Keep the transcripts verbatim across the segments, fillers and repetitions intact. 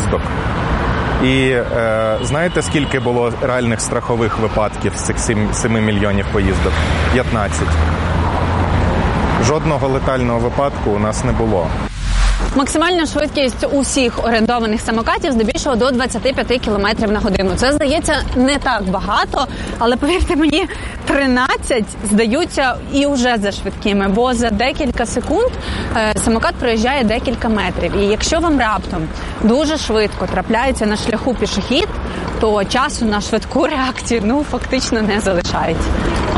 поїздок. І е, знаєте, скільки було реальних страхових випадків з цих семи мільйонів поїздок? п'ятнадцять. Жодного летального випадку у нас не було. Максимальна швидкість усіх орендованих самокатів здебільшого до двадцять п'ять кілометрів на годину. Це, здається, не так багато, але, повірте мені, тринадцять здаються і вже за швидкими, бо за декілька секунд е, самокат проїжджає декілька метрів. І якщо вам раптом дуже швидко трапляється на шляху пішохід, то часу на швидку реакцію, ну, фактично не залишається.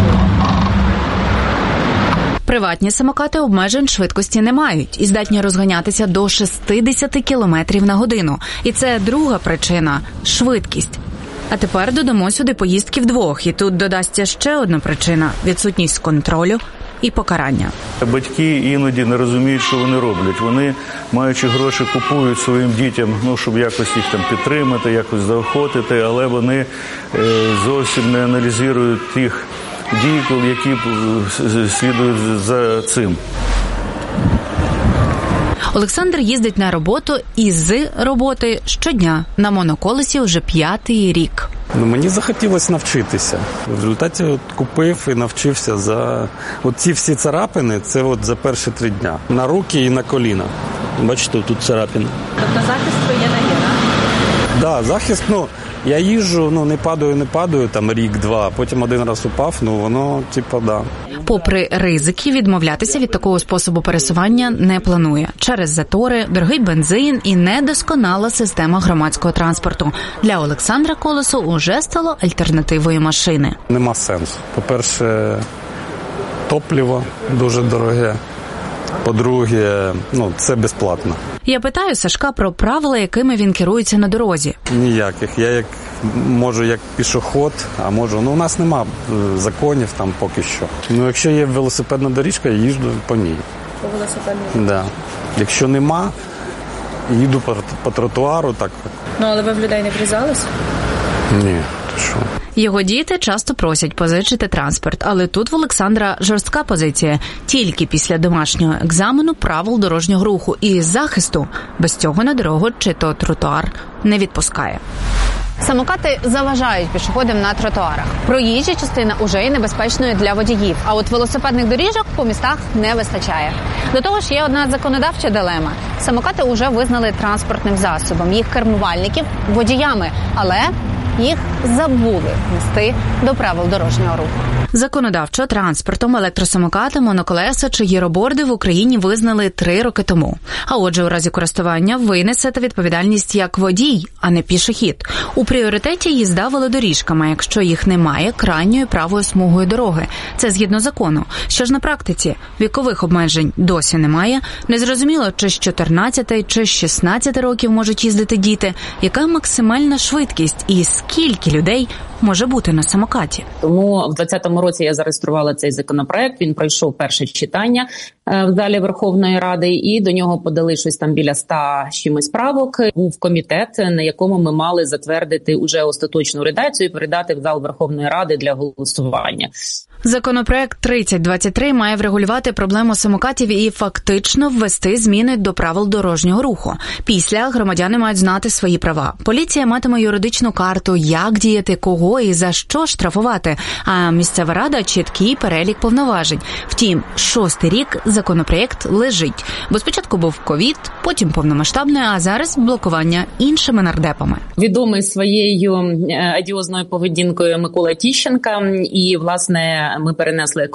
Приватні самокати обмежень швидкості не мають і здатні розганятися до шістдесят кілометрів на годину. І це друга причина – швидкість. А тепер додамо сюди поїздки вдвох. І тут додасться ще одна причина – відсутність контролю і покарання. Батьки іноді не розуміють, що вони роблять. Вони, маючи гроші, купують своїм дітям, ну, щоб якось їх там підтримати, якось заохотити, але вони е, зовсім не аналізують тих дій, які слідують за цим. Олександр їздить на роботу і з роботи щодня. На моноколесі вже п'ятий рік. Ну, мені захотілося навчитися. В результаті от купив і навчився за... От ці всі царапини, це от за перші три дня. На руки і на коліна. Бачите, тут царапини. Тобто захист є на є, так? Так, захист, ну, я їжджу, ну, не падаю, не падаю, там, рік-два, потім один раз упав, ну, воно, типа, да. Попри ризики, відмовлятися від такого способу пересування не планує. Через затори, дорогий бензин і недосконала система громадського транспорту. Для Олександра колесо уже стало альтернативою машини. Нема сенсу. По-перше, топливо дуже дороге. По-друге, ну, це безплатно. Я питаю Сашка про правила, якими він керується на дорозі. Ніяких. Я як можу як пішохід, а можу, ну, у нас нема законів там поки що. Ну, якщо є велосипедна доріжка, я їжджу по ній. По велосипедній? Да. Якщо нема, їду по, по тротуару, так. Ну, але ви в людей не врізались? Ні, то що? Його діти часто просять позичити транспорт, але тут в Олександра жорстка позиція. Тільки після домашнього екзамену правил дорожнього руху і захисту. Без цього на дорогу чи то тротуар не відпускає. Самокати заважають пішоходам на тротуарах. Проїжджа частина уже є небезпечною для водіїв, а от велосипедних доріжок по містах не вистачає. До того ж, є одна законодавча дилема. Самокати уже визнали транспортним засобом, їх кермувальників – водіями, але їх забули внести до правил дорожнього руху. Законодавчо транспортом електросамокати, моноколеса чи гіроборди в Україні визнали три роки тому. А отже, у разі користування ви несете відповідальність як водій, а не пішохід. У пріоритеті їзда велодоріжками, якщо їх немає, крайньою правою смугою дороги. Це згідно закону. Що ж на практиці? Вікових обмежень досі немає. Незрозуміло, чи з чотирнадцяти, чи з шістнадцяти років можуть їздити діти. Яка максимальна швидкість і скільки людей може бути на самокаті? Тому в двадцятому році я зареєструвала цей законопроект, він пройшов перше читання в залі Верховної Ради, і до нього подали щось там біля ста чимось правок. Був комітет, на якому ми мали затвердити уже остаточну редакцію і передати в зал Верховної Ради для голосування. Законопроект тридцять двадцять три має врегулювати проблему самокатів і фактично ввести зміни до правил дорожнього руху. Після громадяни мають знати свої права. Поліція матиме юридичну карту, як діяти, кого і за що штрафувати, а місцева рада – чіткий перелік повноважень. Втім, шостий рік законопроект лежить. Бо спочатку був ковід, потім повномасштабне, а зараз блокування іншими нардепами. Відомий своєю одіозною поведінкою Микола Тіщенка, і, власне, ми перенесли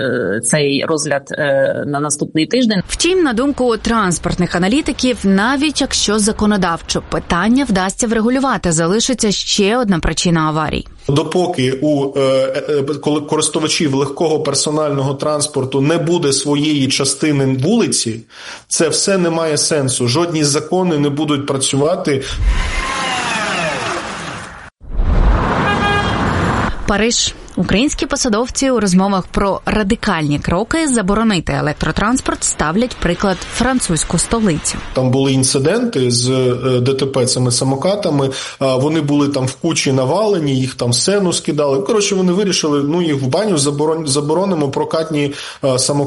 цей розгляд на наступний тиждень. Втім, на думку транспортних аналітиків, навіть якщо законодавчо питання вдасться врегулювати, залишиться ще одна причина аварій. Допоки у е, користувачів легкого персонального транспорту не буде своєї частини вулиці, це все не має сенсу. Жодні закони не будуть працювати. Париж. Українські посадовці у розмовах про радикальні кроки заборонити електротранспорт ставлять приклад французьку столицю. Там були інциденти з ДТП цими самокатами, вони були там в кучі навалені, їх там сену скидали. Коротше, вони вирішили, ну їх в баню заборонимо прокатні самокати.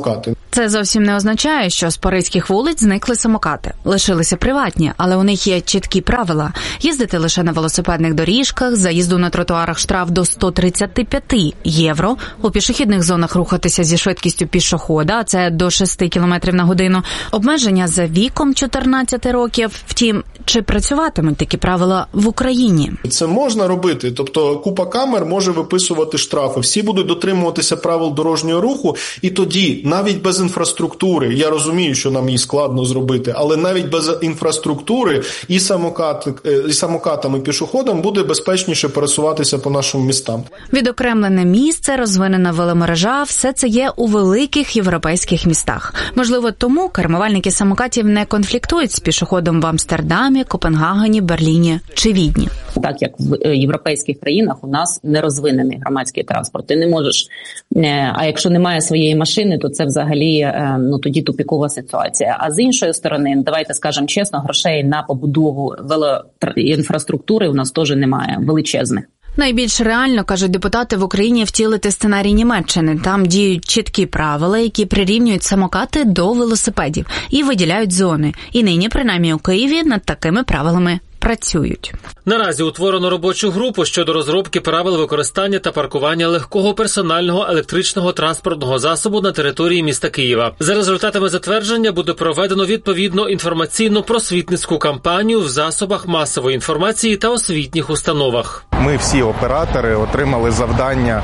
Це зовсім не означає, що з паризьких вулиць зникли самокати. Лишилися приватні, але у них є чіткі правила. Їздити лише на велосипедних доріжках, заїзду на тротуарах штраф до сто тридцять п'ять євро, у пішохідних зонах рухатися зі швидкістю пішохода, а це до шість кілометрів на годину, обмеження за віком чотирнадцять років. Втім, чи працюватимуть такі правила в Україні? Це можна робити, тобто купа камер може виписувати штрафи, всі будуть дотримуватися правил дорожнього руху, і тоді, навіть без інфраструктури, я розумію, що нам її складно зробити, але навіть без інфраструктури і, самокат, і самокатам, і пішоходам буде безпечніше пересуватися по нашим містам. Відокремлене місце, розвинена веломережа – все це є у великих європейських містах. Можливо, тому кермувальники самокатів не конфліктують з пішоходом в Амстердамі, Копенгагені, Берліні чи Відні. Так як в європейських країнах у нас не розвинений громадський транспорт. Ти не можеш, а якщо немає своєї машини, то це взагалі, ну тоді тупікова ситуація. А з іншої сторони, давайте скажемо чесно, грошей на побудову велоінфраструктури у нас теж немає, величезних. Найбільш реально, кажуть депутати, в Україні втілити сценарій Німеччини. Там діють чіткі правила, які прирівнюють самокати до велосипедів і виділяють зони. І нині, принаймні у Києві, над такими правилами працюють. Наразі утворено робочу групу щодо розробки правил використання та паркування легкого персонального електричного транспортного засобу на території міста Києва. За результатами затвердження буде проведено відповідно інформаційно-просвітницьку кампанію в засобах масової інформації та освітніх установах. Ми всі оператори отримали завдання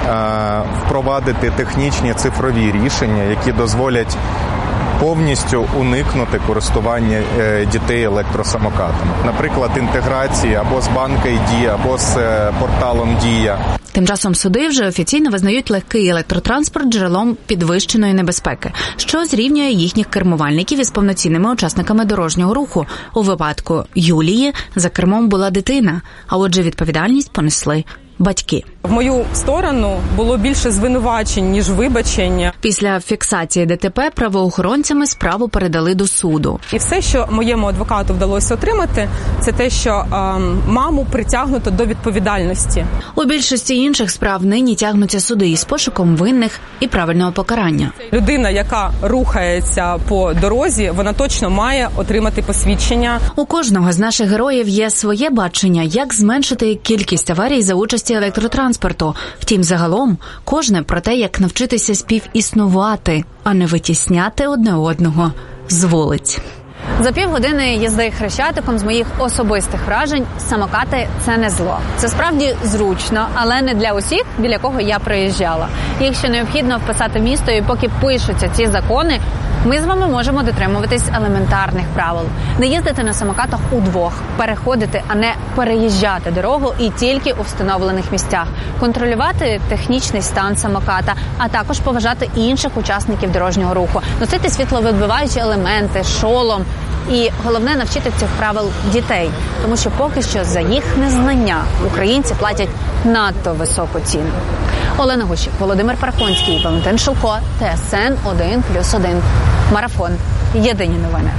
е, впровадити технічні цифрові рішення, які дозволять повністю уникнути користування дітей електросамокатами. Наприклад, інтеграції або з банка «Дія», або з порталом «Дія». Тим часом суди вже офіційно визнають легкий електротранспорт джерелом підвищеної небезпеки, що зрівнює їхніх кермувальників із повноцінними учасниками дорожнього руху. У випадку Юлії за кермом була дитина, а отже відповідальність понесли батьки. В мою сторону було більше звинувачень, ніж вибачення. Після фіксації ДТП правоохоронцями справу передали до суду. І все, що моєму адвокату вдалося отримати, це те, що е, маму притягнуто до відповідальності. У більшості інших справ нині тягнуться суди із пошуком винних і правильного покарання. Людина, яка рухається по дорозі, вона точно має отримати посвідчення. У кожного з наших героїв є своє бачення, як зменшити кількість аварій за участі електротранспорту. Втім, загалом, кожне про те, як навчитися співіснувати, а не витісняти одне одного з вулиць. За півгодини їзди Хрещатиком з моїх особистих вражень самокати – це не зло. Це справді зручно, але не для усіх, біля кого я проїжджала. Їх ще необхідно вписати в місто, і поки пишуться ці закони, ми з вами можемо дотримуватись елементарних правил. Не їздити на самокатах удвох, переходити, а не переїжджати дорогу і тільки у встановлених місцях. Контролювати технічний стан самоката, а також поважати інших учасників дорожнього руху. Носити світловідбиваючі елементи, шолом. І головне – навчити цих правил дітей, тому що поки що за їх незнання українці платять надто високу ціну. Олена Гущик, Володимир Парахонський, Валентин Шилко, ТСН один плюс один. Марафон. Єдині новини.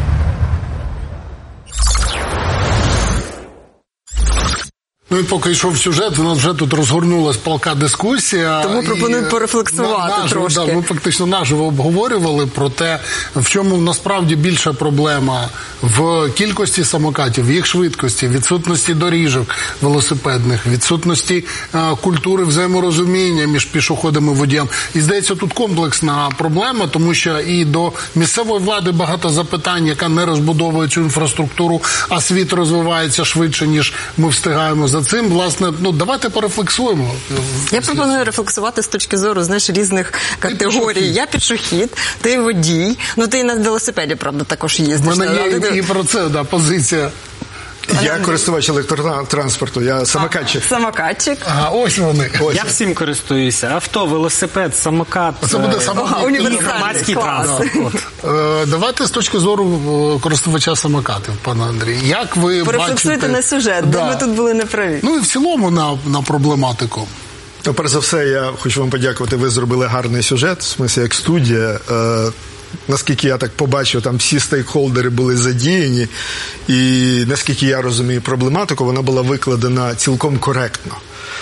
Ну і поки йшов сюжет, у нас вже тут розгорнулась палка дискусія. Тому пропоную порефлексувати наживо, трошки. Да, ми фактично наживо обговорювали про те, в чому насправді більша проблема в кількості самокатів, в їх швидкості, відсутності доріжок велосипедних, відсутності е, культури взаєморозуміння між пішоходами і водієм. І здається, тут комплексна проблема, тому що і до місцевої влади багато запитань, яка не розбудовує цю інфраструктуру, а світ розвивається швидше, ніж ми встигаємо за цим, власне, ну, давайте порефлексуємо. Я пропоную рефлексувати з точки зору, знаєш, різних категорій. Я пішохід, ти водій, ну ти і на велосипеді, правда, також їздиш. У мене є і про це, да, позиція. Я користувач електротранспорту, я самокатчик. Самокатчик. Ага, ось вони. Ось. Я всім користуюся. Авто, велосипед, самокат. Це буде самокат. Громадський транспорт. Е, давайте з точки зору користувача самокатів, пане Андрій. Як ви порефлексуйте бачите... на сюжет, да. де ми тут були неправі. Ну і в цілому на, на проблематику. Ну, перш за все, я хочу вам подякувати, ви зробили гарний сюжет, в смислі, як студія. Е, наскільки я так побачив, там всі стейкхолдери були задіяні, і наскільки я розумію проблематику, вона була викладена цілком коректно.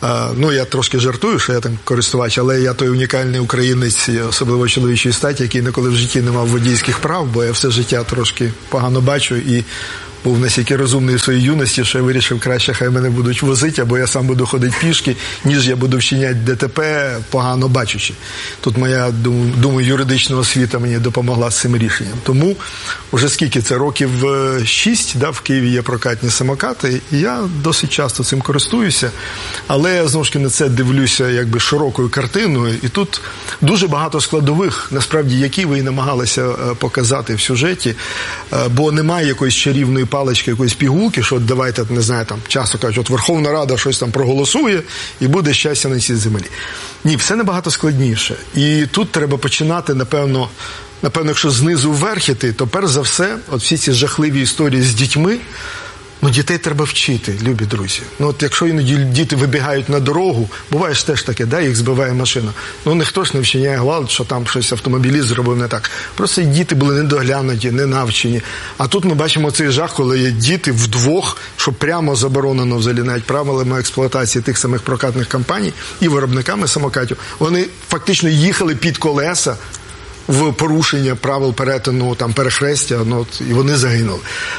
Ну, я трошки жартую, що я там користувач, але я той унікальний українець, особливо чоловічої статі, який ніколи в житті не мав водійських прав, бо я все життя трошки погано бачу і був настільки розумний в своїй юності, що я вирішив, краще хай мене будуть возити, або я сам буду ходити пішки, ніж я буду вчиняти ДТП погано бачучи. Тут моя, думаю, юридична освіта мені допомогла з цим рішенням. Тому вже скільки це, років шість, да, в Києві є прокатні самокати, і я досить часто цим користуюся, але я знову ж таки на це дивлюся якби широкою картиною, і тут дуже багато складових, насправді, які ви і намагалися показати в сюжеті, бо немає якоїсь чарівної палички, якоїсь пігулки, що от давайте, не знаю, там часто кажуть, от Верховна Рада щось там проголосує і буде щастя на цій землі. Ні, все набагато складніше. І тут треба починати, напевно, напевно, якщо знизу вверх іти, то перш за все, от всі ці жахливі історії з дітьми, ну, дітей треба вчити, любі друзі. Ну, от якщо іноді діти вибігають на дорогу, буває ж теж таке, да, їх збиває машина. Ну, ніхто ж не вчиняє гвалт, що там щось автомобіліст зробив не так. Просто діти були недоглянуті, не навчені. А тут ми бачимо цей жах, коли є діти вдвох, що прямо заборонено взагалі навіть правилами експлуатації тих самих прокатних компаній і виробниками самокатів. Вони фактично їхали під колеса в порушення правил перетину там перехрестя, ну, от, і вони загинули.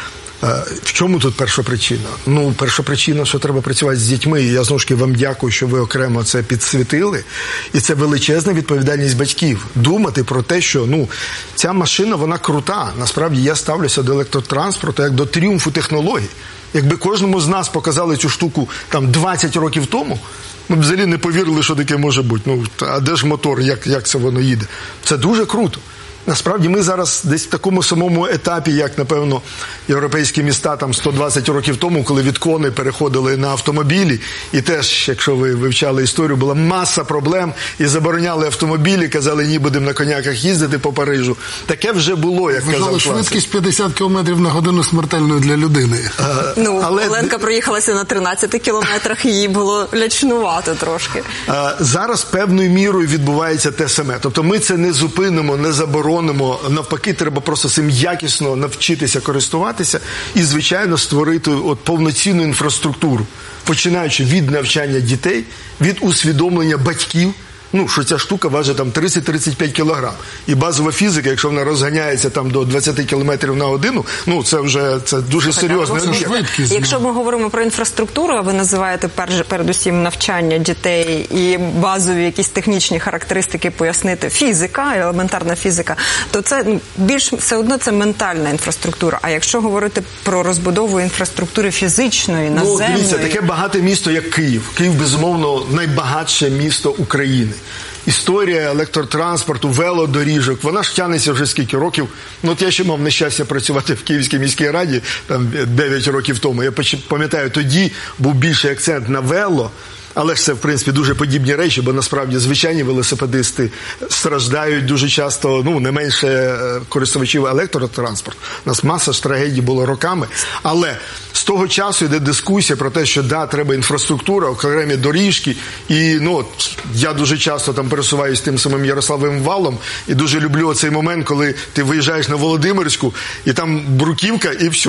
В чому тут перша причина? Ну, перша причина, що треба працювати з дітьми, і я знову ж таки вам дякую, що ви окремо це підсвітили, і це величезна відповідальність батьків. Думати про те, що, ну, ця машина, вона крута. Насправді, я ставлюся до електротранспорту як до тріумфу технологій. Якби кожному з нас показали цю штуку там двадцять років тому, ми б взагалі не повірили, що таке може бути. Ну, а де ж мотор, як, як це воно їде? Це дуже круто. Насправді ми зараз десь в такому самому етапі, як, напевно, європейські міста там сто двадцять років тому, коли від коней переходили на автомобілі. І теж, якщо ви вивчали історію, була маса проблем і забороняли автомобілі, казали, ні, будемо на коняках їздити по Парижу. Таке вже було, як казав класик. Швидкість п'ятдесят кілометрів на годину смертельною для людини. А, ну, але... Оленка проїхалася на тринадцяти кілометрах, їй було лячнувато трошки. А, зараз певною мірою відбувається те саме. Тобто ми це не зупинимо, не заборонимо. Навпаки, треба просто цим якісно навчитися користуватися і, звичайно, створити от повноцінну інфраструктуру, починаючи від навчання дітей, від усвідомлення батьків, ну, що ця штука важить там тридцять-тридцять п'ять кілограм. І базова фізика, якщо вона розганяється там до двадцять кілометрів на годину, ну, це вже це дуже серйозно. Якщо ми говоримо про інфраструктуру, а ви називаєте перш, передусім навчання дітей і базові якісь технічні характеристики пояснити, фізика, елементарна фізика, то це, ну, більш все одно це ментальна інфраструктура. А якщо говорити про розбудову інфраструктури фізичної, наземної... Ну, дивіться, таке багате місто, як Київ. Київ, безумовно, найбагатше місто України. Історія електротранспорту, велодоріжок, вона ж тягнеться вже скільки років. Ну, от я ще мав нещастя працювати в Київській міській раді там дев'ять років тому. Я пам'ятаю, тоді був більший акцент на вело, але ж це, в принципі, дуже подібні речі, бо насправді звичайні велосипедисти страждають дуже часто, ну, не менше користувачів електротранспорту. У нас маса ж трагедій було роками. Але з того часу йде дискусія про те, що, да, треба інфраструктура, окремі доріжки. І, ну, от, я дуже часто там пересуваюсь тим самим Ярославовим валом і дуже люблю оцей момент, коли ти виїжджаєш на Володимирську, і там бруківка, і все.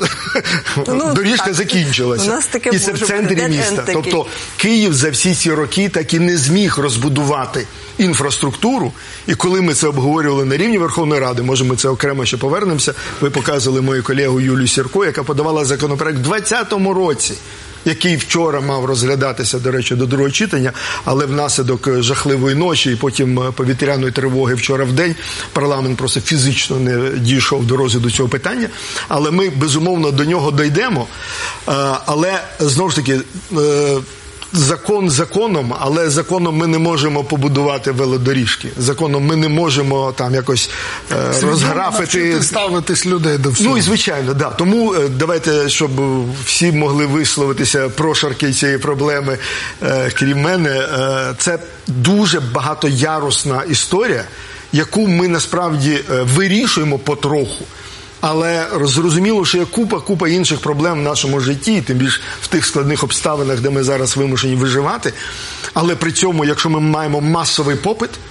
Ну, доріжка так закінчилася. І це в центрі міста. Тобто Київ за всі ці роки так і не зміг розбудувати інфраструктуру. І коли ми це обговорювали на рівні Верховної Ради, може ми це окремо ще повернемося, ви показували мою колегу Юлію Сірко, яка подавала законопроект в двадцятому році, який вчора мав розглядатися, до речі, до другого читання, але внаслідок жахливої ночі і потім повітряної тривоги вчора в день парламент просто фізично не дійшов до розгляду цього питання. Але ми, безумовно, до нього дійдемо. Але, знову ж таки, закон законом, але законом ми не можемо побудувати велодоріжки. Законом ми не можемо там якось е, розграфити... ставитись людей до всього. Ну і звичайно, да. Тому е, давайте, щоб всі могли висловитися прошарки цієї проблеми, е, крім мене, е, це дуже багатоярусна історія, яку ми насправді е, вирішуємо потроху. Але зрозуміло, що є купа-купа інших проблем в нашому житті, тим більш в тих складних обставинах, де ми зараз вимушені виживати. Але при цьому, якщо ми маємо масовий попит,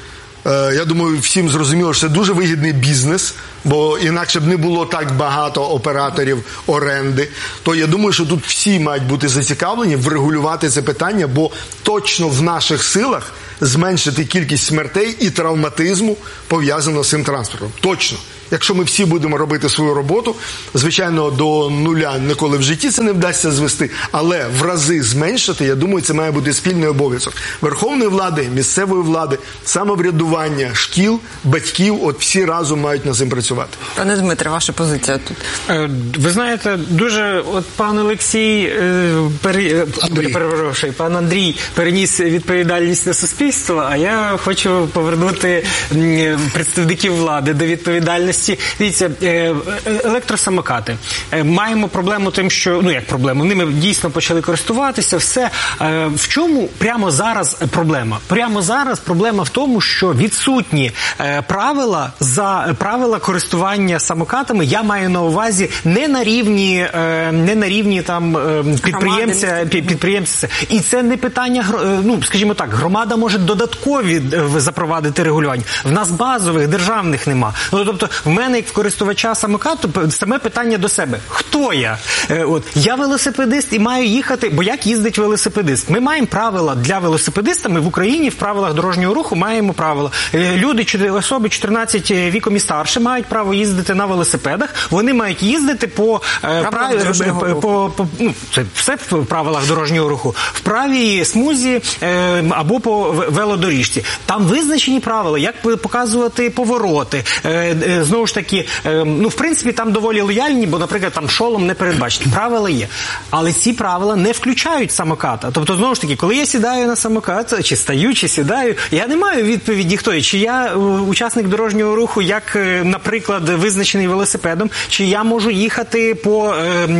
Я думаю, всім зрозуміло, що це дуже вигідний бізнес, бо інакше б не було так багато операторів оренди. То я думаю, що тут всі мають бути зацікавлені врегулювати це питання, бо точно в наших силах зменшити кількість смертей і травматизму, пов'язаного з цим транспортом. Точно. Якщо ми всі будемо робити свою роботу, звичайно, до нуля ніколи в житті це не вдасться звести, але в рази зменшити, я думаю, це має бути спільний обов'язок верховної влади, місцевої влади, самоврядування, шкіл, батьків, от всі разом мають над цим працювати. Пане Дмитре, ваша позиція тут? Ви знаєте, дуже, от пан Олексій, пере, перепрошую, пан Андрій переніс відповідальність на суспільство, а я хочу повернути представників влади до відповідальності. Дивіться, електросамокати. Маємо проблему тим, що, ну як проблему, ними дійсно почали користуватися, все. В чому прямо зараз проблема? Прямо зараз проблема в тому, що відсутні правила за правила користування самокатами, я маю на увазі не на рівні, не на рівні там підприємця, підприємця. І це не питання, ну, скажімо так, громада може додаткові запровадити регулювання. В нас базових, державних нема. Ну, тобто, в мене, як в користувача самокату, саме питання до себе. Хто я? От, я велосипедист і маю їхати, бо як їздить велосипедист? Ми маємо правила для велосипедиста, ми в Україні в правилах дорожнього руху маємо правила. Люди, особи чотирнадцять віком і старше, мають право їздити на велосипедах, вони мають їздити по, прав... по, по, по ну, це все в правилах дорожнього руху, в правій смузі або по велодоріжці. Там визначені правила, як показувати повороти. Знову ж таки, ну, в принципі, там доволі лояльні, бо, наприклад, там шолом не передбачені. Правила є. Але ці правила не включають самоката. Тобто, знову ж таки, коли я сідаю на самокат, чи стаю, чи сідаю, я не маю відповіді, хто я. Чи я учасник дорожнього руху, як, наприклад, визначений велосипедом, чи я можу їхати по,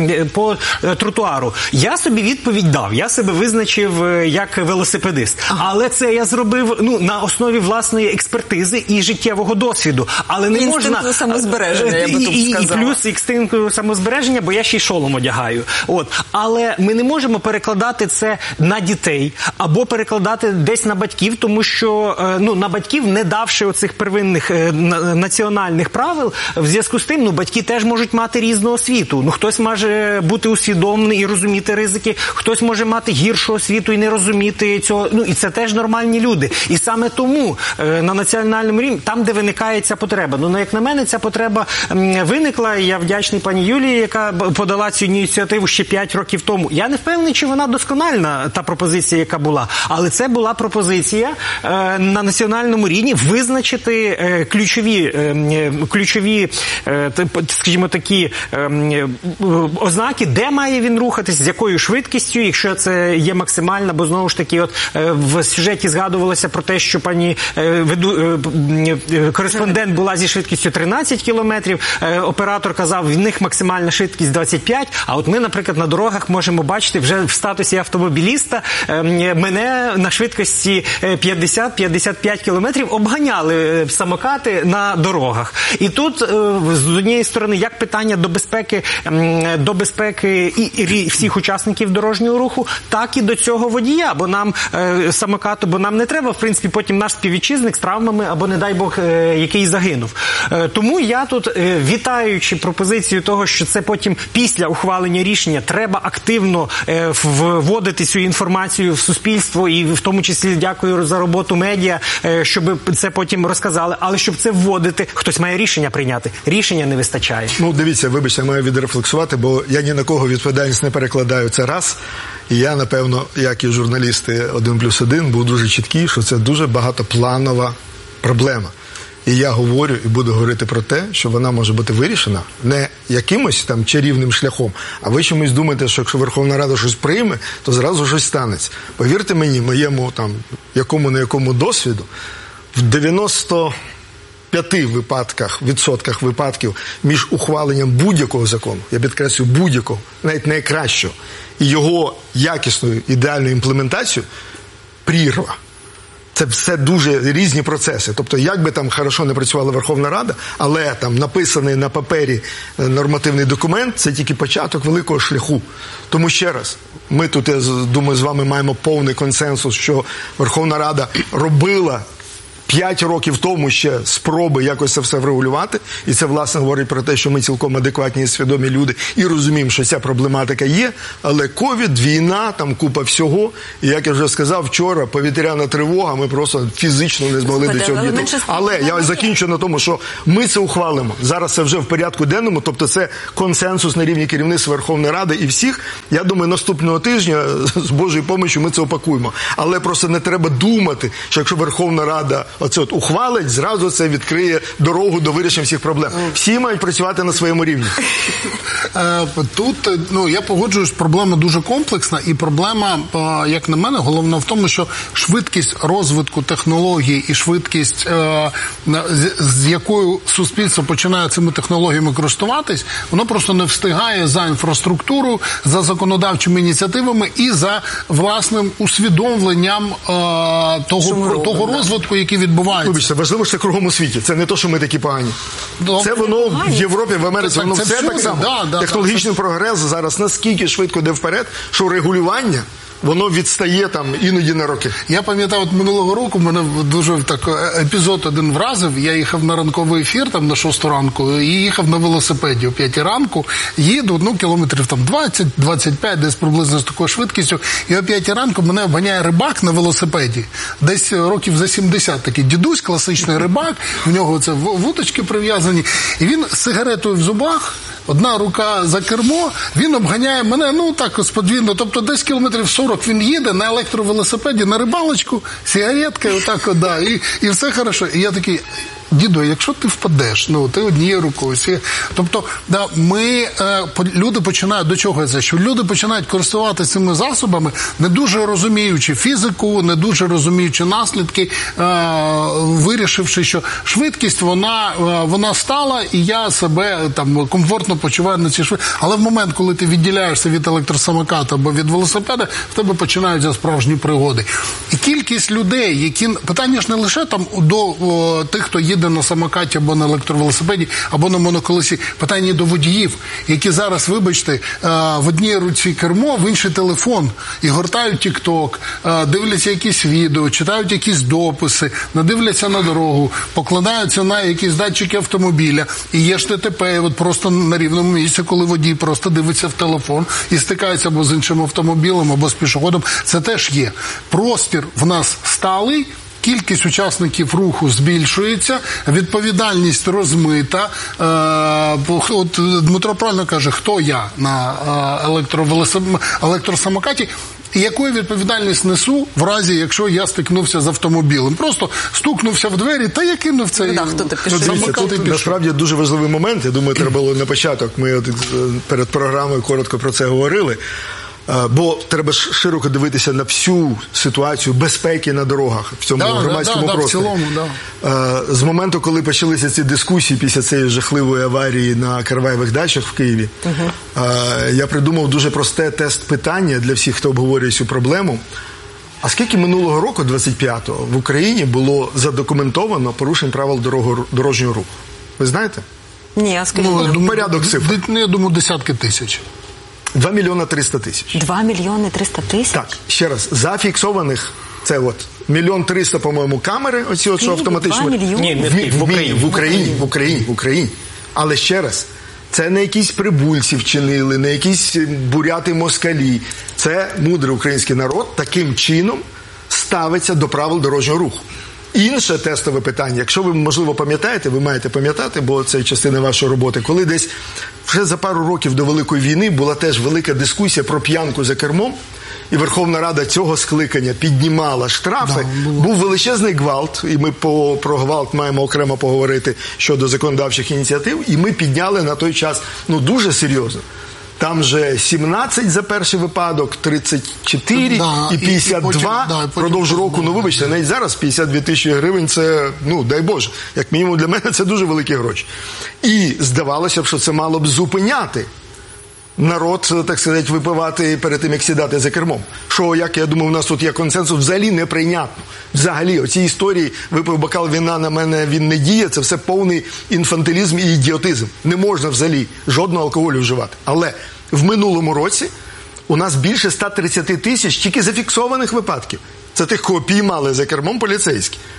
по тротуару. Я собі відповідь дав. Я себе визначив як велосипедист. Але це я зробив, ну, на основі власної експертизи і життєвого досвіду. Але не можна... Інстинкту самозбереження, я би тут і, сказала. І плюс інстинкту самозбереження, бо я ще й шолом одягаю. От. Але ми не можемо перекладати це на дітей або перекладати десь на батьків, тому що, ну, на батьків, не давши оцих первинних національних правил, в зв'язку з тим, ну, батьки теж можуть мати різну освіту. Ну, хтось може бути усвідомлений і розуміти ризики, хтось може мати гіршу освіту і не розуміти цього. Ну, і це теж нормальні люди. І саме тому на національному рівні, там, де виникає ця потреба. Ну, як на мене, ця потреба виникла, і я вдячний пані Юлії, яка подала цю ініціативу ще п'ять років тому. Я не впевнений, чи вона доскональна, та пропозиція, яка була. Але це була пропозиція е, на національному рівні визначити е, ключові, е, ключові е, скажімо, такі е, ознаки, де має він рухатись, з якою швидкістю, якщо це є максимальна, бо знову ж таки, от е, в сюжеті згадувалося про те, що пані е, веду, е, кореспондент була зі швидкістю тринадцять кілометрів, е, оператор казав, в них максимальна швидкість двадцять п'ять, а от ми, наприклад, на дорогах можемо бачити вже в статусі автомобіліста, е, мене на швидкості п'ятдесят - п'ятдесят п'ять кілометрів обганяли самокати на дорогах. І тут, е, з однієї сторони, як питання до безпеки, е, до безпеки і, і всіх учасників дорожнього руху, так і до цього водія, бо нам е, самокату, бо нам не треба, в принципі, потім наш співвітчизник з травмами або, не дай Бог, е, який загинув. Е, тому я тут, е, вітаючи пропозицію того, що це потім після ухвалення рішення треба активно е, вводити цю інформацію в суспільство, і в тому числі дякую за роботу медіа, е, щоб це потім розказали, але щоб це вводити, хтось має рішення прийняти. Рішення не вистачає. Ну, дивіться, вибачте, я маю відрефлексувати, бо я ні на кого відповідальність не перекладаю, це раз. І я, напевно, як і журналісти один плюс один, був дуже чіткий, що це дуже багатопланова проблема. І я говорю і буду говорити про те, що вона може бути вирішена не якимось там чарівним шляхом, а ви чомусь думаєте, що якщо Верховна Рада щось прийме, то зразу щось станеться. Повірте мені, моєму там якому-не якому досвіду, в дев'яносто п'яти випадках, відсотках випадків між ухваленням будь-якого закону, я підкреслюю будь-якого, навіть найкращого, і його якісною ідеальною імплементацією прірва. Це все дуже різні процеси. Тобто, як би там хорошо не працювала Верховна Рада, але там написаний на папері нормативний документ – це тільки початок великого шляху. Тому ще раз, ми тут, я думаю, з вами маємо повний консенсус, що Верховна Рада робила П'ять років тому ще спроби якось це все врегулювати, і це, власне, говорить про те, що ми цілком адекватні і свідомі люди, і розуміємо, що ця проблематика є, але ковід, війна, там купа всього, і, як я вже сказав, вчора повітряна тривога, ми просто фізично не змогли до цього дійти. Але я закінчу на тому, що ми це ухвалимо. Зараз це вже в порядку денному, тобто це консенсус на рівні керівництва Верховної Ради і всіх. Я думаю, наступного тижня з Божою допомогою ми це опакуємо. Але просто не треба думати, що якщо Верховна Рада оце от ухвалить, зразу це відкриє дорогу до вирішення всіх проблем. Всі мають працювати на своєму рівні. Тут, ну, я погоджуюсь, проблема дуже комплексна, і проблема, як на мене, головна в тому, що швидкість розвитку технологій і швидкість, з якою суспільство починає цими технологіями користуватись, воно просто не встигає за інфраструктуру, за законодавчими ініціативами і за власним усвідомленням того, того розвитку, який відбувається. Вибачте, важливо, що це кругом у світі. Це не то, що ми такі погані. Добре. Це воно в Європі, в Америці, воно це все всюди. так само. Да, да, Технологічний да, прогрес зараз наскільки швидко йде вперед, що регулювання воно відстає там іноді на роки. Я пам'ятаю, от минулого року мене дуже так епізод один вразив. Я їхав на ранковий ефір там на шосту ранку і їхав на велосипеді о п'ятій ранку. Їду, ну, кілометрів там двадцять двадцять п'ять, десь приблизно з такою швидкістю. І о п'ятій ранку мене обганяє рибак на велосипеді. Десь років за сімдесят такий дідусь, класичний рибак. В нього це вудочки прив'язані. І він з сигаретою в зубах, одна рука за кермо, він обганяє мене, ну так, сподвійно, тобто десь кілометрів сорок він їде на електровелосипеді, на рибалочку, сигаретка, отак, от, да, і, і все хорошо. І я такий, діду, якщо ти впадеш, ну, ти однією рукою, всі... тобто, да, ми, е, люди починають, до чого це, що люди починають користуватися цими засобами, не дуже розуміючи фізику, не дуже розуміючи наслідки, е, вирішивши, що швидкість, вона, е, вона стала, і я себе там комфортно почуваю на цій швидкості. Але в момент, коли ти відділяєшся від електросамоката або від велосипеда, в тебе починаються справжні пригоди. І кількість людей, які, питання ж не лише там до о, тих, хто їде на самокаті або на електровелосипеді, або на моноколесі, питання до водіїв, які зараз, вибачте, в одній руці кермо, в інший телефон, і гортають тік-ток, дивляться якісь відео, читають якісь дописи, надивляться на дорогу, покладаються на якісь датчики автомобіля, і є ж ДТП, от просто на рівному місці, коли водій просто дивиться в телефон і стикається або з іншим автомобілем, або з пішоходом, це теж є. Простір в нас сталий, кількість учасників руху збільшується, відповідальність розмита. Е, от Дмитро правильно каже, хто я на електросамокаті, і яку відповідальність несу в разі, якщо я стикнувся з автомобілем. Просто стукнувся в двері, та я кинув цей да, хто ти пішов. самокат. Тут насправді дуже важливий момент. Я думаю, треба було на початок. Ми от перед програмою коротко про це говорили. Бо треба широко дивитися на всю ситуацію безпеки на дорогах в цьому да, громадському да, да, просторі. В цілому, да. З моменту, коли почалися ці дискусії після цієї жахливої аварії на Караваєвих дачах в Києві, угу. я придумав дуже просте тест-питання для всіх, хто обговорює цю проблему. А скільки минулого року, двадцять п'ятого, в Україні було задокументовано порушень правил дорожнього руху? Ви знаєте? Ні, а скажіть. Ну, ну, порядок цифр. Я думаю, десятки тисяч. два мільйони триста тисяч. два мільйони триста тисяч? Так, ще раз, зафіксованих, це от, мільйон триста, по-моєму, камери, оці от, що автоматично. два мільйони? Ні, не в, в, в Україні. В Україні, в Україні, в Україні. Але ще раз, це не якісь прибульці вчинили, не якісь буряти-москалі. Це мудрий український народ таким чином ставиться до правил дорожнього руху. Інше тестове питання, якщо ви, можливо, пам'ятаєте, ви маєте пам'ятати, бо це частина вашої роботи, коли десь вже за пару років до Великої війни була теж велика дискусія про п'янку за кермом, і Верховна Рада цього скликання піднімала штрафи, да, був величезний гвалт, і ми по, про гвалт маємо окремо поговорити щодо законодавчих ініціатив, і ми підняли на той час, ну, дуже серйозно. Там же сімнадцять за перший випадок, тридцять чотири да, і п'ятдесят два. І, і потім, да, продовж року, ну вибачте, навіть зараз п'ятдесят дві тисячі гривень, це, ну, дай Боже, як мінімум для мене це дуже великі гроші. І здавалося б, що це мало б зупиняти народ, так сказати, випивати перед тим, як сідати за кермом. Що, як я думаю, у нас тут є консенсус, взагалі неприйнятно. Взагалі, оці історії, випив бокал вина, на мене він не діє, це все повний інфантилізм і ідіотизм. Не можна взагалі жодного алкоголю вживати. Але в минулому році у нас більше ста тридцяти тисяч тільки зафіксованих випадків. Це тих, кого піймали за кермом поліцейські.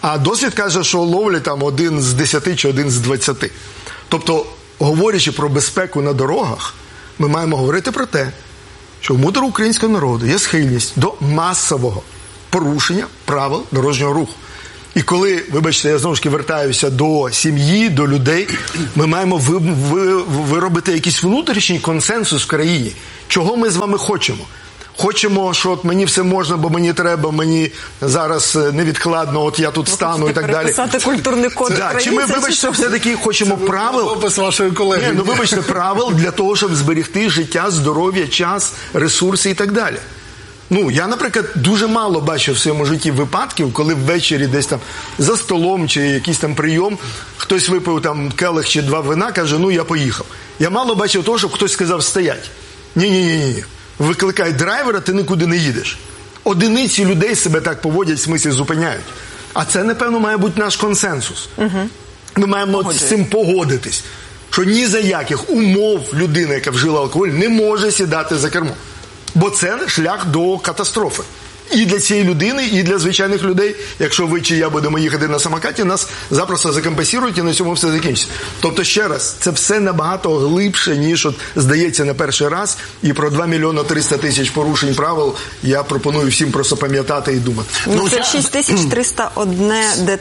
А досвід каже, що ловлять там один з десяти чи один з двадцяти. Тобто, говорячи про безпеку на дорогах, ми маємо говорити про те, що в мудрого українського народу є схильність до масового порушення правил дорожнього руху. І коли, вибачте, я знову ж таки вертаюся до сім'ї, до людей, ми маємо ви, ви, виробити якийсь внутрішній консенсус в країні. Чого ми з вами хочемо? Хочемо, що от мені все можна, бо мені треба, мені зараз невідкладно, от я тут стану і так далі. Переписати культурний код да, чи ми, вибачте, все-таки хочемо правил? Опис вашої колеги. Ні, ну, вибачте, правил для того, щоб зберегти життя, здоров'я, час, ресурси і так далі. Ну, я, наприклад, дуже мало бачив в своєму житті випадків, коли ввечері десь там за столом чи якийсь там прийом, хтось випив там келих чи два вина, каже, ну, я поїхав. Я мало бачив того, щоб хтось сказав, стоять. Ні-ні-ні, викликай драйвера, ти нікуди не їдеш. Одиниці людей себе так поводять, в смислі зупиняють. А це, напевно, має бути наш консенсус. Угу. Ми маємо Погоджує. з цим погодитись, що ні за яких умов людина, яка вжила алкоголь, не може сідати за кермо. Бо це шлях до катастрофи. І для цієї людини, і для звичайних людей. Якщо ви чи я будемо їхати на самокаті, нас запросто закомпенсують і на цьому все закінчиться. Тобто, ще раз, це все набагато глибше, ніж от, здається на перший раз. І про два мільйони триста тисяч порушень правил я пропоную всім просто пам'ятати і думати. Ну, це шість тисяч триста одне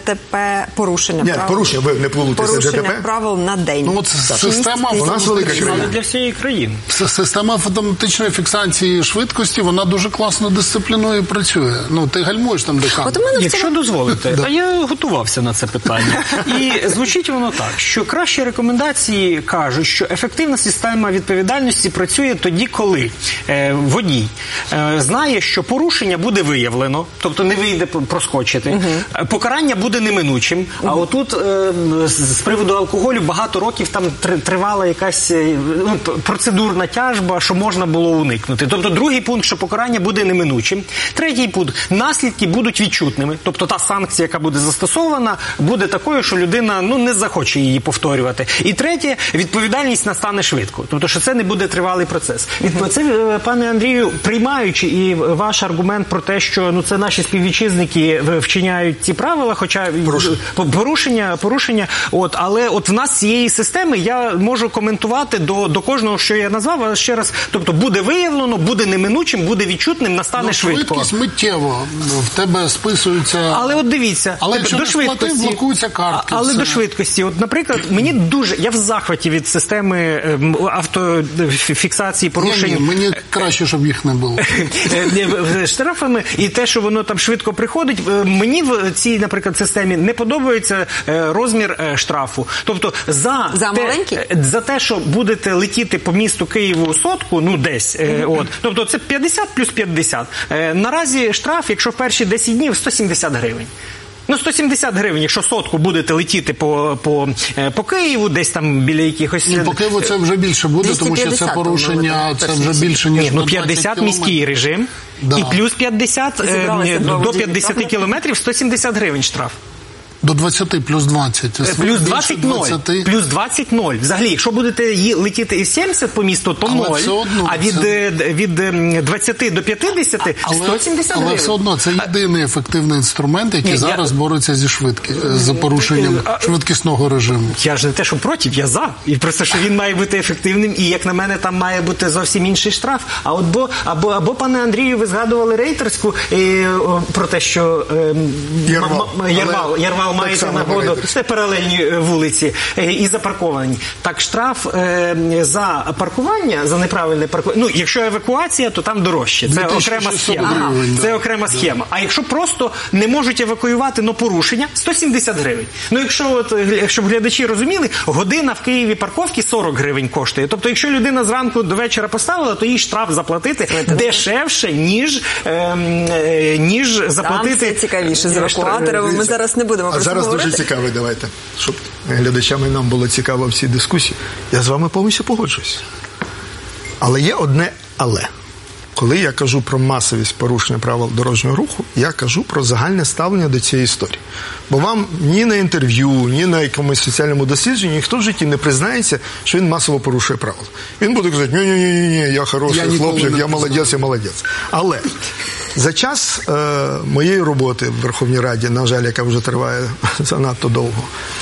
ДТП порушення Ні, правил. порушення, ви не плутаєте порушення ДТП. правил на день. Ну, от система, у нас велика країна. Для всієї країни. Система автоматичної фіксації швидкості, вона дуже класно дисциплінує працює. Ну, ти гальмуєш там де камера. Якщо цьому... дозволите, а я готувався на це питання. І звучить воно так, що кращі рекомендації кажуть, що ефективна система відповідальності працює тоді, коли е, водій е, знає, що порушення буде виявлено, тобто не вийде проскочити, угу. покарання буде неминучим, угу. а отут е, з приводу алкоголю багато років там тривала якась ну, процедурна тяжба, що можна було уникнути. Тобто другий пункт, що покарання буде неминучим. Третій пункт, наслідки будуть відчутними. Тобто та санкція, яка буде застосована, буде такою, що людина ну, не захоче її повторювати. І третє, відповідальність настане швидко. Тобто, що це не буде тривалий процес. Uh-huh. Це, пане Андрію, приймаючи і ваш аргумент про те, що ну, це наші співвітчизники вчиняють ці правила, хоча порушення, порушення, порушення от, але от в нас цієї системи я можу коментувати до, до кожного, що я назвав, але ще раз, тобто буде виявлено, буде неминучим, буде відчутним, настане ну, швидко. Швидкість миттєво, в тебе списуються... Але от дивіться, але якщо до швидкості, сплатив, блокуються картки. Але все. До швидкості, от, наприклад, мені дуже, я в захваті від системи автофіксації порушень. Ні, ні, мені краще, щоб їх не було. Штрафами і те, що воно там швидко приходить, мені в цій, наприклад, системі не подобається розмір штрафу. Тобто за, за, те, за те, що будете летіти по місту Києву сотку, ну десь, mm-hmm. от, тобто це п'ятдесят плюс п'ятдесят. Наразі штраф, якщо в перші десять днів, сто сімдесят гривень. Ну, сто сімдесят гривень, якщо сотку будете летіти по, по, по Києву, десь там біля якихось... Ні, по Києву це вже більше буде, тому що це порушення, це вже більше, ніж Ні, ну, п'ятдесят міський режим, да. І плюс п'ятдесят, е, до п'ятдесят кілометрів, сто сімдесят гривень штраф. До двадцяти, плюс двадцять. Плюс двадцять ноль. Плюс двадцять ноль. Взагалі, якщо будете летіти із сімдесят по місту, то ноль. А від, це... від двадцяти до п'ятдесяти але, сто сімдесят гривень. Але все одно це єдиний ефективний інструмент, який Ні, зараз я... бореться зі швидкі, з порушенням а... швидкісного режиму. Я ж не те, що проти, я за. І просто, що він має бути ефективним, і, як на мене, там має бути зовсім інший штраф. А от бо, або, або, пане Андрію, ви згадували рейтерську і, о, про те, що е, Ярвал. М- Ярвал, Ярвал маєте нагоду, це паралельні вулиці і запарковані. Так, штраф е, за паркування, за неправильне паркування, ну, якщо евакуація, то там дорожче. Це окрема схема. Ага. Це окрема схема. А якщо просто не можуть евакуювати, но порушення, сто сімдесят гривень. Ну, якщо, от, щоб глядачі розуміли, година в Києві парковки сорок гривень коштує. Тобто, якщо людина зранку до вечора поставила, то їй штраф заплатити дешевше, ніж, е, ніж заплатити... Там все цікавіше з евакуаторами. Ми зараз не будемо про це говорити. Дуже цікавий, давайте, щоб глядачам і нам було цікаво в цій дискусії. Я з вами повністю погоджуюсь. Але є одне але. Коли я кажу про масовість порушення правил дорожнього руху, я кажу про загальне ставлення до цієї історії. Бо вам ні на інтерв'ю, ні на якомусь соціальному дослідженні ніхто в житті не признається, що він масово порушує правила. Він буде казати, ні-ні-ні, я хороший я хлопчик, я молодець, я молодець. Але За час е, моєї роботи в Верховній Раді, на жаль, яка вже триває занадто довго,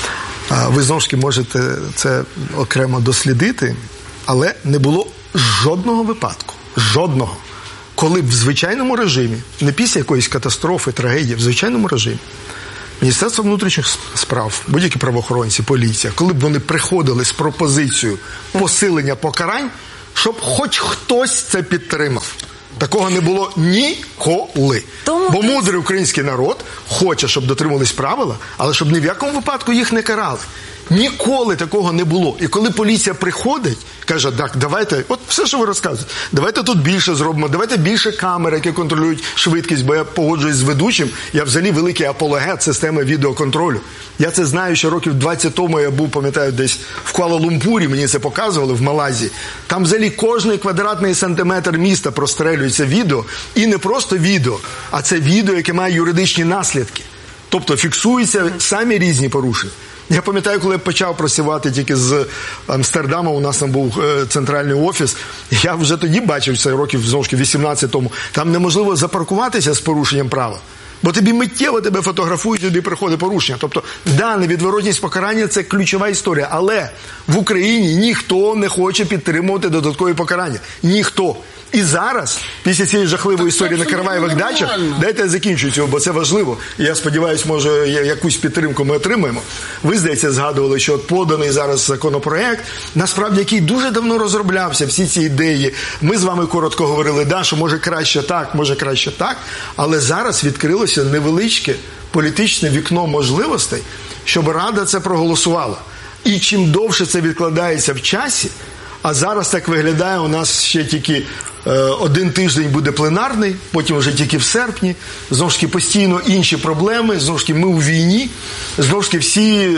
е, ви знову ж таки можете це окремо дослідити, але не було жодного випадку, жодного, коли б в звичайному режимі, не після якоїсь катастрофи, трагедії, в звичайному режимі, Міністерство внутрішніх справ, будь-які правоохоронці, поліція, коли б вони приходили з пропозицією посилення покарань, щоб хоч хтось це підтримав. Такого не було ніколи. Тому... Бо мудрий український народ хоче, щоб дотримувались правила, але щоб ні в якому випадку їх не карали. Ніколи такого не було. І коли поліція приходить, каже, так, давайте, от все, що ви розказуєте, давайте тут більше зробимо, давайте більше камер, які контролюють швидкість, бо я погоджуюсь з ведучим, я взагалі великий апологет системи відеоконтролю. Я це знаю, що років двадцять тому я був, пам'ятаю, десь в Куала-Лумпурі, мені це показували, в Малайзії. Там взагалі кожний квадратний сантиметр міста прострелюється відео, і не просто відео, а це відео, яке має юридичні наслідки. Тобто фіксуються самі різні порушення. Я пам'ятаю, коли я почав працювати тільки з Амстердама, у нас там був е, центральний офіс, я вже тоді бачив, це років, знову ж таки, вісімнадцять тому, там неможливо запаркуватися з порушенням правил. Бо тобі миттєво тебе фотографують, тобі приходить порушення. Тобто, да, невідворотність покарання – це ключова історія. Але в Україні ніхто не хоче підтримувати додаткові покарання. Ніхто. І зараз, після цієї жахливої історії на Караваєвих дачах, дайте я закінчу цього, бо це важливо. І я сподіваюся, може, якусь підтримку ми отримаємо. Ви, здається, згадували, що от поданий зараз законопроект, насправді, який дуже давно розроблявся, всі ці ідеї. Ми з вами коротко говорили, да, що може краще так, може краще так, але зараз відкрилося невеличке політичне вікно можливостей, щоб Рада це проголосувала. І чим довше це відкладається в часі, а зараз так виглядає, у нас ще тільки е, один тиждень буде пленарний, потім вже тільки в серпні, знову ж таки постійно інші проблеми, знову ж таки ми у війні, знову ж таки всі, е,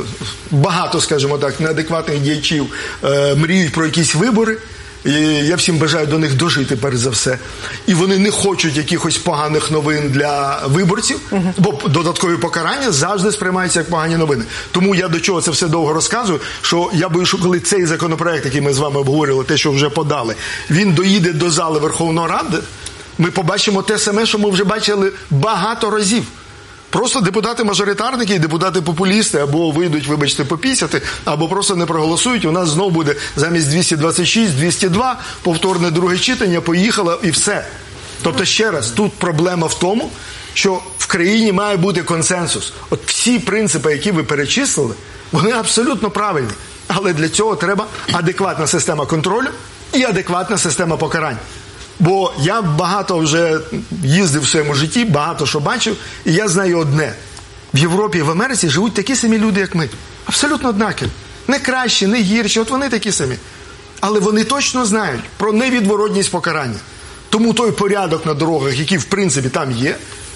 багато, скажімо так, неадекватних діячів е, мріють про якісь вибори. І я всім бажаю до них дожити, перш за все. І вони не хочуть якихось поганих новин для виборців, угу. бо додаткові покарання завжди сприймаються як погані новини. Тому я до чого це все довго розказую, що я боюсь, що коли цей законопроект, який ми з вами обговорювали, те, що вже подали, він доїде до зали Верховної Ради, ми побачимо те саме, що ми вже бачили багато разів. Просто депутати-мажоритарники і депутати-популісти або вийдуть, вибачте, попісяти, або просто не проголосують. У нас знову буде замість двісті двадцять шість, двісті два, повторне друге читання, поїхало і все. Тобто, ще раз, тут проблема в тому, що в країні має бути консенсус. От всі принципи, які ви перечислили, вони абсолютно правильні. Але для цього треба адекватна система контролю і адекватна система покарань. Бо я багато вже їздив в своєму житті, багато що бачив, і я знаю одне. В Європі і в Америці живуть такі самі люди, як ми. Абсолютно однакові. Не кращі, не гірші, от вони такі самі. Але вони точно знають про невідворотність покарання. Тому той порядок на дорогах, який в принципі там є,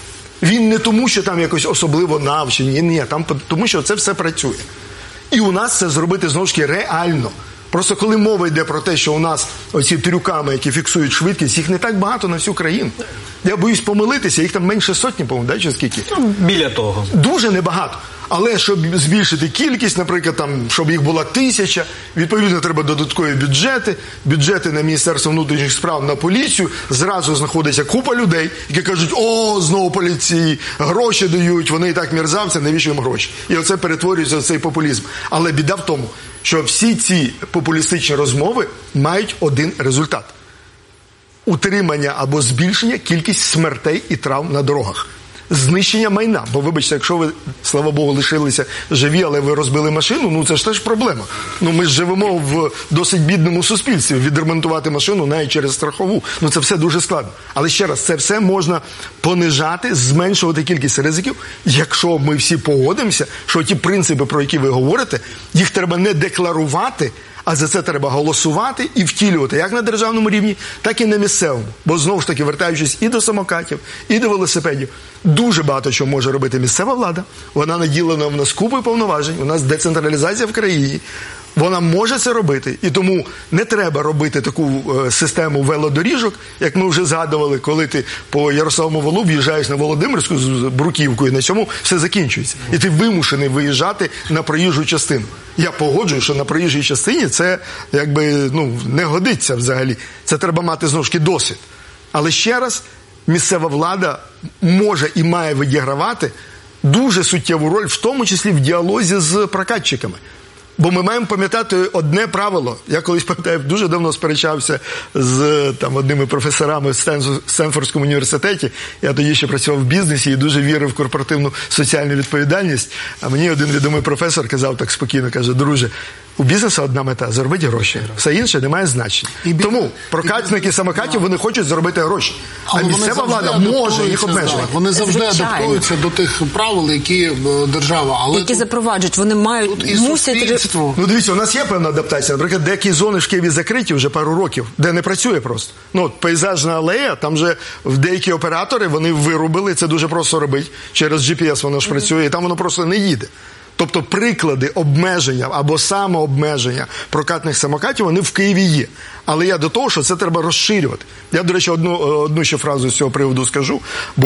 він не тому, що там якось особливо навчені, ні, там тому, що це все працює. І у нас це зробити, знову ж таки, реально. Просто коли мова йде про те, що у нас оці трюками, які фіксують швидкість, їх не так багато на всю країну. Я боюсь помилитися, їх там менше сотні, по-моєму, да, чи скільки? Ну, біля того. Дуже небагато. Але щоб збільшити кількість, наприклад, там, щоб їх була тисяча, відповідно, треба додаткові бюджети, бюджети на Міністерство внутрішніх справ, на поліцію, зразу знаходиться купа людей, які кажуть, о, знову поліції, гроші дають, вони і так мерзавці, навіщо їм гроші? І оце перетворюється в цей популізм. Але біда в тому, що всі ці популістичні розмови мають один результат. Утримання або збільшення кількість смертей і травм на дорогах. Знищення майна. Бо, вибачте, якщо ви, слава Богу, лишилися живі, але ви розбили машину, ну це ж теж проблема. Ну ми ж живемо в досить бідному суспільстві. Відремонтувати машину навіть через страхову. Ну це все дуже складно. Але ще раз, це все можна понижати, зменшувати кількість ризиків, якщо ми всі погодимося, що ті принципи, про які ви говорите, їх треба не декларувати, а за це треба голосувати і втілювати як на державному рівні, так і на місцевому. Бо, знову ж таки, вертаючись і до самокатів, і до велосипедів, дуже багато чого може робити місцева влада. Вона наділена в нас купою повноважень, у нас децентралізація в країні. Вона може це робити, і тому не треба робити таку е, систему велодоріжок, як ми вже згадували, коли ти по Ярославому Валу в'їжджаєш на Володимирську з бруківкою, на цьому все закінчується. І ти вимушений виїжджати на проїжджу частину. Я погоджую, що на проїжджій частині це якби ну, не годиться взагалі. Це треба мати знову ж таки досвід. Але ще раз, місцева влада може і має відігравати дуже суттєву роль, в тому числі в діалозі з прокатчиками. Бо ми маємо пам'ятати одне правило. Я колись, пам'ятаю, дуже давно сперечався з там, одними професорами в Стенфордському університеті. Я тоді ще працював в бізнесі і дуже вірив в корпоративну соціальну відповідальність. А мені один відомий професор казав так спокійно, каже: друже, у бізнесу одна мета – заробити гроші. Все інше не має значення. І Тому прокатники самокатів, вони хочуть заробити гроші. А Але місцева влада може їх обмежувати. Вони завжди Звичайно. адаптуються до тих правил, які держава. Але які тут, запроваджують, вони мають, і мусять... Ну, дивіться, у нас є певна адаптація. Наприклад, деякі зони в Києві закриті вже пару років, де не працює просто. Ну, от пейзажна алея, там же деякі оператори, вони вирубили, це дуже просто робити. Через джі пі ес воно ж працює, і там воно просто не їде. Тобто приклади обмеження або самообмеження прокатних самокатів, вони в Києві є. Але я до того, що це треба розширювати. Я, до речі, одну, одну ще фразу з цього приводу скажу.